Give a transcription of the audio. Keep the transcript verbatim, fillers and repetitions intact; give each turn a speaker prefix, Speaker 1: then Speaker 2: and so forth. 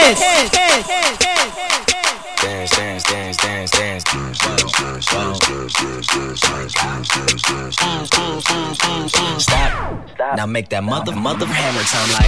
Speaker 1: kiss.
Speaker 2: Dance, dance, dance, dance, dance, dance, dance, dance, dance, dance, stop. Now make that mother, mother hammer sound like.